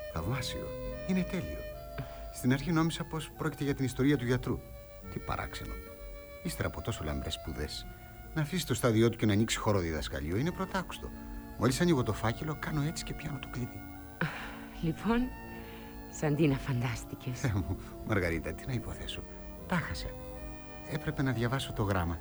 Θαυμάσιο. Είναι τέλειο. Στην αρχή νόμισα πως πρόκειται για την ιστορία του γιατρού. Τι παράξενο. Ύστερα από τόσο λαμπρές σπουδές, να αφήσει το στάδιό του και να ανοίξει χώρο διδασκαλείο είναι πρωτάκουστο. Μόλις ανοίγω το φάκελο, κάνω έτσι και πιάνω το κλειδί. Λοιπόν, σαν τι να φαντάστηκες? Μου, Μαργαρίτα, τι να υποθέσω. Τα χάσα. Έπρεπε να διαβάσω το γράμμα.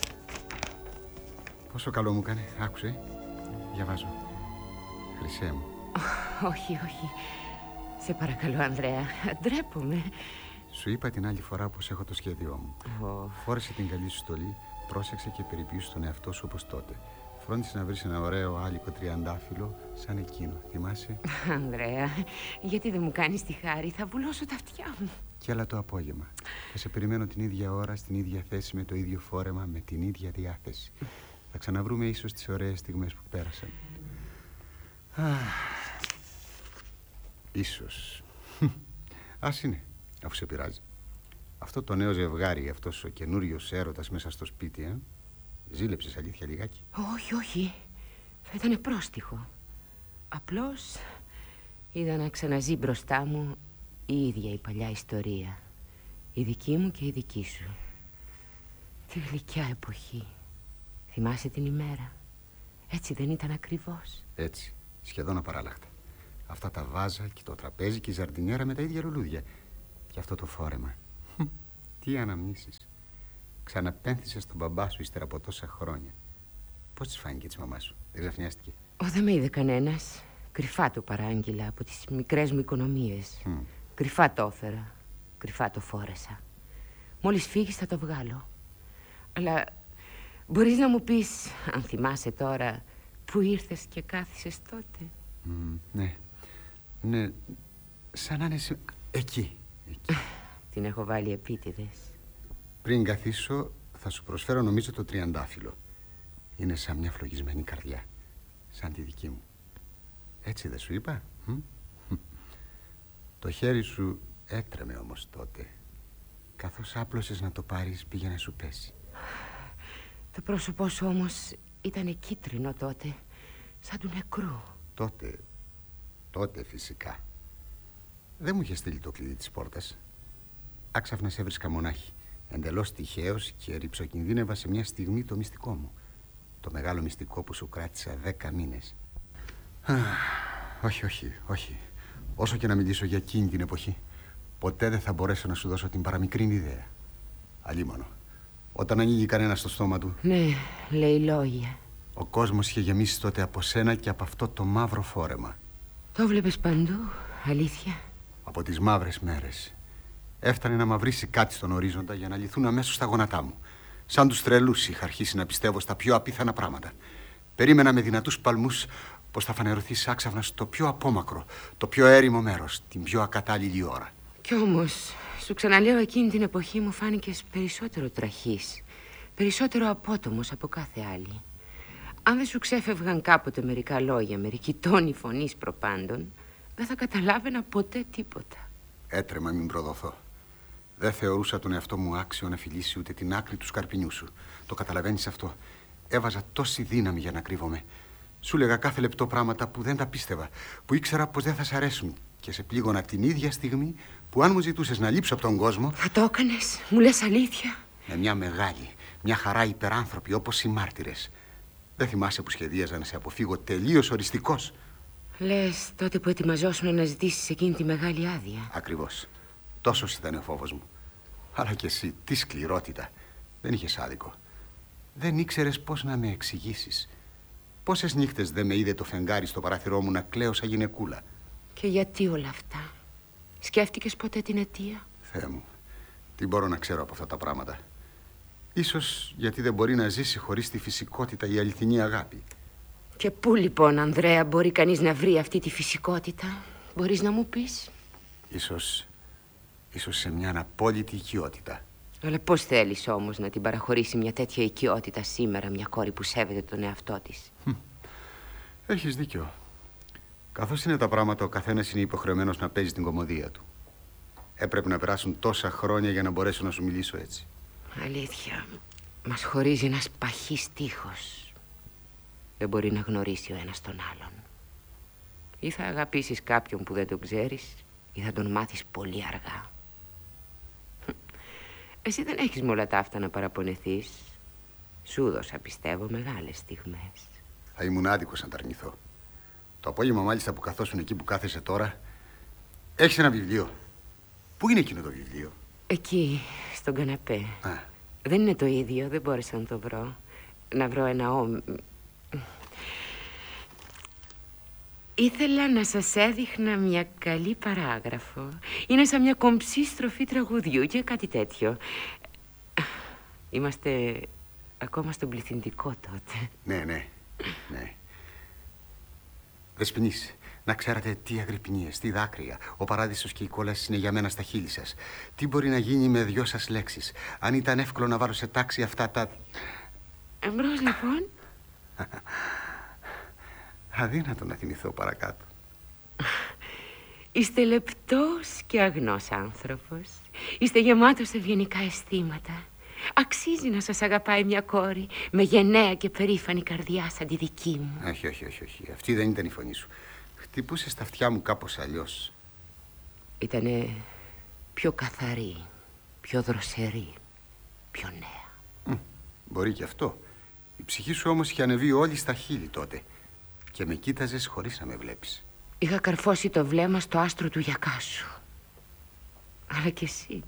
Πόσο καλό μου έκανε, άκουσε. Διαβάζω. Χρυσέ μου. Όχι, όχι. Σε παρακαλώ, Ανδρέα. Ντρέπομαι. Σου είπα την άλλη φορά πως έχω το σχέδιό μου. Φόρεσε την καλή σου στολή, πρόσεξε και περιποιήσου τον εαυτό σου όπως τότε. Φρόντισε να βρεις ένα ωραίο άλικο τριαντάφυλλο σαν εκείνο. Θυμάσαι? Ανδρέα, γιατί δεν μου κάνεις τη χάρη? Θα βουλώσω τα αυτιά μου. Κι άλλα το απόγευμα. Θα σε περιμένω την ίδια ώρα, στην ίδια θέση, με το ίδιο φόρεμα, με την ίδια διάθεση. Θα ξαναβρούμε ίσως τις ωραίες στιγμές που πέρασαν. Ίσως. Ας είναι, αφού σε πειράζει. Αυτό το νέο ζευγάρι, αυτός ο καινούριος έρωτας μέσα στο σπίτι, ζήλεψες αλήθεια λιγάκι? Όχι, όχι. Θα ήταν πρόστιχο. Απλώς είδα να ξαναζεί μπροστά μου η ίδια η παλιά ιστορία. Η δική μου και η δική σου. Τι γλυκιά εποχή. Θυμάσαι την ημέρα? Έτσι δεν ήταν ακριβώς? Έτσι, σχεδόν απαράλλαχτα. Αυτά τα βάζα και το τραπέζι και η ζαρντινιέρα με τα ίδια λουλούδια. Και αυτό το φόρεμα. Τι αναμνήσεις. Ξαναπένθησες στον μπαμπά σου ύστερα από τόσα χρόνια. Πώς της φάνηκε της μαμάς σου? Δεν ξαφνιάστηκε? Δεν με είδε κανένας. Κρυφά το παράγγειλα από τις μικρές μου οικονομίες. Κρυφά το έφερα. Κρυφά το φόρεσα. Μόλις φύγεις θα το βγάλω. Αλλά μπορείς να μου πεις, αν θυμάσαι τώρα, που ήρθες και κάθισες τότε? Ναι. Ναι. Σαν να είναι εκεί. Την έχω βάλει επίτηδες. Πριν καθίσω θα σου προσφέρω, νομίζω, το τριαντάφυλλο. Είναι σαν μια φλογισμένη καρδιά. Σαν τη δική μου. Έτσι δεν σου είπα? Το χέρι σου έτρεμε όμως τότε. Καθώς άπλωσες να το πάρεις, πήγε να σου πέσει. Το πρόσωπό σου όμως ήταν κίτρινο τότε, σαν του νεκρού. Τότε φυσικά. Δεν μου είχε στείλει το κλειδί της πόρτας. Άξαφνα σε έβρισκα μονάχη, εντελώς τυχαίος, και ρυψοκινδύνευα σε μια στιγμή το μυστικό μου. Το μεγάλο μυστικό που σου κράτησα 10 μήνες. Όχι. Όσο και να μιλήσω για εκείνη την εποχή, ποτέ δεν θα μπορέσω να σου δώσω την παραμικρή ιδέα. Αλίμονο. Όταν ανοίγει κανένας το στόμα του. Ναι, λέει λόγια. Ο κόσμος είχε γεμίσει τότε από σένα και από αυτό το μαύρο φόρεμα. Το βλέπεις παντού, αλήθεια? Από τις μαύρες μέρες. Έφτανε να μαυρίσει κάτι στον ορίζοντα για να λυθούν αμέσως στα γόνατά μου. Σαν τους τρελούς είχα αρχίσει να πιστεύω στα πιο απίθανα πράγματα. Περίμενα με δυνατούς παλμούς πως θα φανερωθείς άξαφνα στο πιο απόμακρο, το πιο έρημο μέρος, την πιο ακατάλληλη ώρα. Κι όμως, σου ξαναλέω, εκείνη την εποχή μου φάνηκες περισσότερο τραχής, περισσότερο απότομος από κάθε άλλη. Αν δεν σου ξέφευγαν κάποτε μερικά λόγια, μερικοί τόνοι φωνής προπάντων, δεν θα καταλάβαινα ποτέ τίποτα. Έτρεμα μην προδοθώ. Δεν θεωρούσα τον εαυτό μου άξιο να φιλήσει ούτε την άκρη του σκαρπινιού σου. Το καταλαβαίνεις αυτό? Έβαζα τόση δύναμη για να κρύβομαι. Σου λέγα κάθε λεπτό πράγματα που δεν τα πίστευα, που ήξερα πως δεν θα σ' αρέσουν, και σε πλήγωνα την ίδια στιγμή που, αν μου ζητούσες να λείψω από τον κόσμο... Θα το έκανες? Μου λες αλήθεια? Με μια μεγάλη, μια χαρά υπεράνθρωπη, όπως οι μάρτυρες. Δεν θυμάσαι που σχεδίαζα να σε αποφύγω τελείως οριστικός? Λες τότε που ετοιμαζόσουν να ζητήσεις εκείνη τη μεγάλη άδεια? Ακριβώς. Τόσος ήταν ο φόβος μου. Αλλά κι εσύ, τι σκληρότητα. Δεν είχες άδικο. Δεν ήξερες πώς να με εξηγήσεις. Πόσες νύχτες δεν με είδε το φεγγάρι στο παράθυρό μου να κλαίω σαν γυναικούλα. Και γιατί όλα αυτά? Σκέφτηκες ποτέ την αιτία? Θεέ μου, τι μπορώ να ξέρω από αυτά τα πράγματα? Ίσως γιατί δεν μπορεί να ζήσει χωρίς τη φυσικότητα η αληθινή αγάπη. Και πού λοιπόν, Ανδρέα, μπορεί κανείς να βρει αυτή τη φυσικότητα? Μπορείς να μου πεις? Ίσως σε μια απόλυτη οικειότητα. Αλλά πώς θέλεις όμως να την παραχωρήσει μια τέτοια οικειότητα σήμερα μια κόρη που σέβεται τον εαυτό της? Έχεις δίκιο. Καθώς είναι τα πράγματα, ο καθένας είναι υποχρεωμένος να παίζει την κωμωδία του. Έπρεπε να περάσουν τόσα χρόνια για να μπορέσω να σου μιλήσω έτσι. Αλήθεια, μας χωρίζει ένας παχής τείχος. Δεν μπορεί να γνωρίσει ο ένας τον άλλον. Ή θα αγαπήσεις κάποιον που δεν τον ξέρεις, ή θα τον μάθεις πολύ αργά. Εσύ δεν έχεις με όλα τα αυτά να παραπονεθείς. Σου δώσα, πιστεύω, μεγάλες στιγμές. Θα ήμουν άδικος να τα αρνηθώ. Το απόγευμα μάλιστα που καθόσουν εκεί που κάθεσαι τώρα, έχεις ένα βιβλίο. Πού είναι εκείνο το βιβλίο? Εκεί, στον καναπέ. Α. Δεν είναι το ίδιο, δεν μπόρεσα να το βρω. Να βρω ένα Ήθελα να σας έδειχνα μια καλή παράγραφο. Είναι σαν μια κομψή στροφή τραγουδιού και κάτι τέτοιο. Είμαστε ακόμα στον πληθυντικό τότε. Ναι. Δεσποινής, να ξέρατε τι αγρυπνίες, τι δάκρυα. Ο παράδεισος και η κόλαση είναι για μένα στα χείλη σας. Τι μπορεί να γίνει με 2 σας λέξεις? Αν ήταν εύκολο να βάλω σε τάξη αυτά τα... Εμπρός λοιπόν. Αδύνατο να θυμηθώ παρακάτω. Είστε λεπτός και αγνός άνθρωπος. Είστε γεμάτος ευγενικά αισθήματα. Αξίζει να σας αγαπάει μια κόρη με γενναία και περήφανη καρδιά σαν τη δική μου. Όχι. Αυτή δεν ήταν η φωνή σου. Χτυπούσε στα αυτιά μου κάπως αλλιώς. Ήτανε πιο καθαρή, πιο δροσερή, πιο νέα. Μπορεί και αυτό. Η ψυχή σου όμως είχε ανεβεί όλη στα χείλη τότε. Και με κοίταζες χωρίς να με βλέπεις. Είχα καρφώσει το βλέμμα στο άστρο του γιακά σου. Αλλά κι εσύ.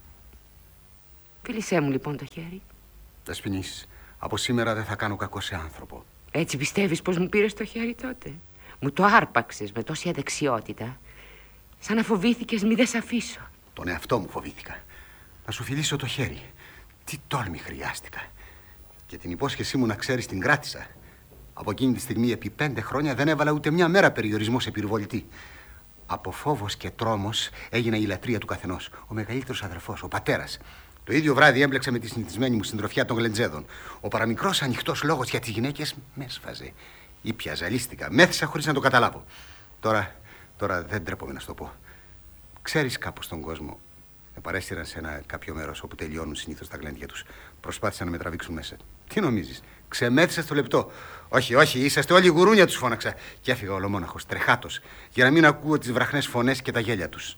Φίλησέ μου λοιπόν το χέρι. Δεσποινής, από σήμερα δεν θα κάνω κακό σε άνθρωπο. Έτσι πιστεύεις πως μου πήρες το χέρι τότε? Μου το άρπαξες με τόση αδεξιότητα. Σαν να φοβήθηκες μη δε σ' αφήσω. Τον εαυτό μου φοβήθηκα. Να σου φιλήσω το χέρι. Τι τόλμη χρειάστηκα. Και την υπόσχεσή μου να ξέρεις την κράτησα. Από εκείνη τη στιγμή επί 5 χρόνια δεν έβαλα ούτε μια μέρα περιορισμό σε πυροβολητή. Από φόβος και τρόμος έγινα η λατρεία του καθενός. Ο μεγαλύτερος αδερφός, ο πατέρας. Το ίδιο βράδυ έμπλεξα με τη συνηθισμένη μου συντροφιά των Γλεντζέδων. Ο παραμικρός ανοιχτός λόγος για τις γυναίκες με έσφαζε. Ήπια, ζαλίστηκα, μέθησα χωρίς να το καταλάβω. Τώρα δεν τρέπομαι να σου το πω. Ξέρεις, κάπου στον κόσμο με παρέστηραν σε ένα κάποιο μέρος όπου τελειώνουν συνήθως τα γλέντια τους. Προσπάθησαν να με τραβήξουν μέσα. Τι νομίζεις? Ξεμέθησα στο λεπτό. Όχι, είσαστε όλοι γουρούνια, τους φώναξα. Και έφυγα ολομόναχος, τρεχάτος, για να μην ακούω τις βραχνές φωνές και τα γέλια τους.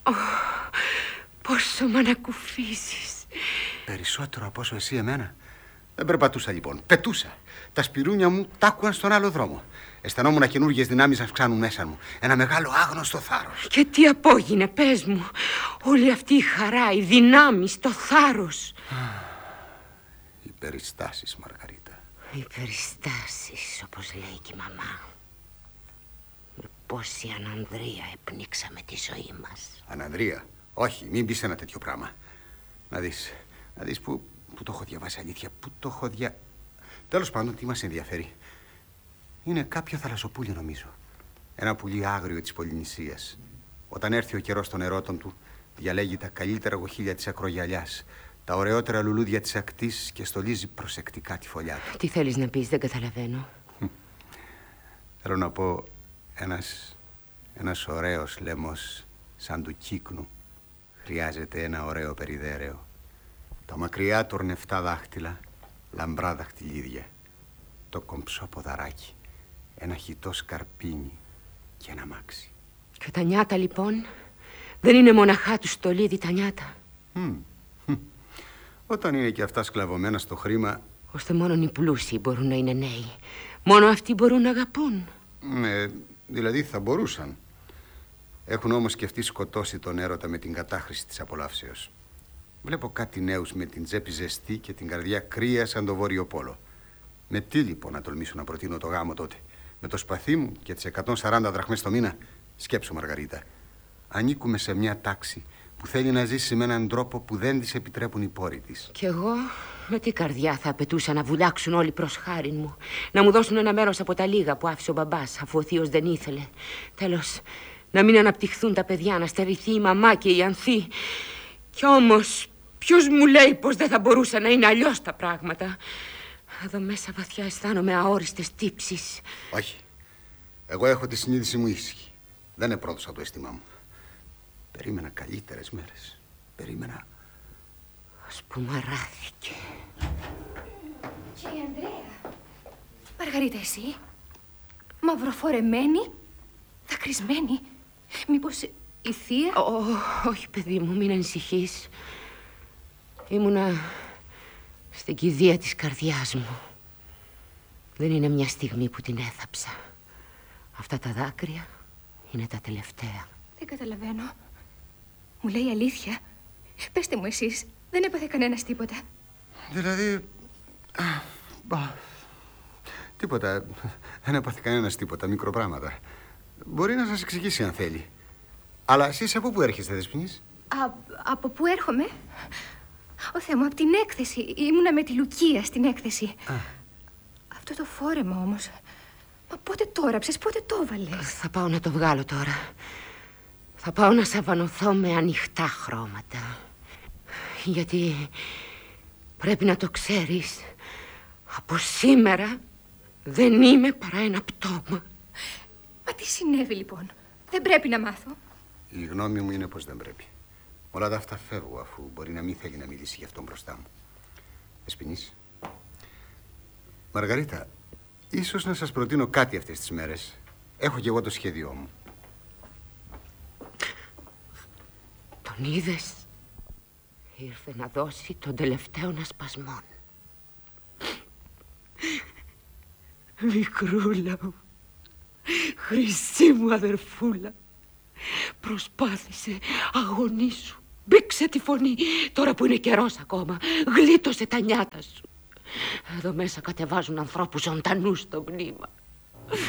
Πόσο μ' ανακουφίσεις. Περισσότερο από όσο εσύ εμένα. Δεν περπατούσα λοιπόν, πετούσα. Τα σπυρούνια μου τ' άκουαν στον άλλο δρόμο. Αισθανόμουν καινούργιες δυνάμεις να αυξάνουν μέσα μου. Ένα μεγάλο άγνωστο θάρρος. Και τι απόγινε, πες μου? Όλη αυτή η χαρά, η δυνάμεις, το θάρρος. Οι περιστάσεις, Μαργαρίτα. Οι περιστάσεις, όπως λέει και η μαμά. Με πόση ανανδρεία επνίξαμε τη ζωή μας. Ανανδρεία? Όχι, μην πεις ένα τέτοιο πράγμα. Να δεις που το έχω διαβάσει, αλήθεια. Που το έχω Τέλος πάντων, τι μας ενδιαφέρει? Είναι κάποιο θαλασσοπούλι, νομίζω. Ένα πουλί άγριο της Πολυνησίας. Όταν έρθει ο καιρός των ερώτων του, διαλέγει τα καλύτερα γοχίλια της ακρογιαλιάς, τα ωραιότερα λουλούδια της ακτής και στολίζει προσεκτικά τη φωλιά του. Τι θέλεις να πεις? Δεν καταλαβαίνω. Θέλω να πω ένας ωραίος λαιμός σαν του κύκνου χρειάζεται ένα ωραίο περιδέρεο. Τα μακριά του ορνευτά δάχτυλα, λαμπρά δαχτυλίδια, το κομψό ποδαράκι, ένα χυτό σκαρπίνι και ένα μάξι. Και τα νιάτα λοιπόν? Δεν είναι μοναχά του στολίδι τα νιάτα? Όταν είναι και αυτά σκλαβωμένα στο χρήμα... Ώστε μόνο οι πλούσιοι μπορούν να είναι νέοι. Μόνο αυτοί μπορούν να αγαπούν. Δηλαδή θα μπορούσαν. Έχουν όμως και αυτοί σκοτώσει τον έρωτα με την κατάχρηση της απολαύσεως. Βλέπω κάτι νέους με την τσέπη ζεστή και την καρδιά κρύα σαν το Βόρειο Πόλο. Με τι λοιπόν να τολμήσω να προτείνω το γάμο τότε? Με το σπαθί μου και τις 140 δραχμές το μήνα? Σκέψου, Μαργαρίτα. Ανήκουμε σε μια τάξη που θέλει να ζήσει με έναν τρόπο που δεν της επιτρέπουν οι πόροι της. Κι εγώ με τι καρδιά θα απαιτούσα να βουλάξουν όλοι προς χάριν μου, να μου δώσουν ένα μέρος από τα λίγα που άφησε ο μπαμπάς, αφού ο θείος δεν ήθελε. Τέλος, να μην αναπτυχθούν τα παιδιά, να στερηθεί η μαμά και η ανθή. Κι όμως, ποιος μου λέει πως δεν θα μπορούσαν να είναι αλλιώς τα πράγματα? Εδώ μέσα βαθιά αισθάνομαι αόριστες τύψεις. Όχι. Εγώ έχω τη συνείδηση μου ήσυχη. Δεν επρόδωσα το αίσθημά μου. Περίμενα καλύτερες μέρες. Περίμενα. Ας που μαράθηκε. Κύριε Ανδρέα. Μαργαρίτα, εσύ? Μαυροφορεμένη? Δακρυσμένη. Μήπως η θεία? Όχι, παιδί μου, μην ανησυχείς. Ήμουνα στην κηδεία της καρδιάς μου. Δεν είναι μια στιγμή που την έθαψα. Αυτά τα δάκρυα είναι τα τελευταία. Δεν καταλαβαίνω. Μου λέει αλήθεια? Πέστε μου εσείς, δεν έπαθε κανένας τίποτα? Δηλαδή... τίποτα. Δεν έπαθε κανένας τίποτα, μικροπράγματα. Μπορεί να σας εξηγήσει αν θέλει. Αλλά εσείς από πού έρχεστε, Δεσποινής? Από πού έρχομαι? Ω Θεέ μου, από την έκθεση. Ήμουνα με τη Λουκία στην έκθεση. Αυτό το φόρεμα όμως. Μα πότε το ράψες, πότε το έβαλες? Θα πάω να το βγάλω τώρα. Θα πάω να σαβανωθώ με ανοιχτά χρώματα. Γιατί πρέπει να το ξέρεις, από σήμερα δεν είμαι παρά ένα πτώμα. Μα τι συνέβη λοιπόν? Δεν πρέπει να μάθω. Η γνώμη μου είναι πως δεν πρέπει. Όλα τα αυτά φεύγω, αφού μπορεί να μην θέλει να μιλήσει γι' αυτό μπροστά μου. Δεσποινής. Μαργαρίτα, ίσως να σας προτείνω κάτι αυτές τις μέρες. Έχω κι εγώ το σχέδιό μου. Τον είδες? Ήρθε να δώσει τον τελευταίο ασπασμό. Μικρούλα μου, χρυσή μου αδερφούλα, προσπάθησε, αγωνίσου, μπήξε τη φωνή. Τώρα που είναι καιρός ακόμα, γλίτωσε τα νιάτα σου. Εδώ μέσα κατεβάζουν ανθρώπους ζωντανούς στο πνήμα.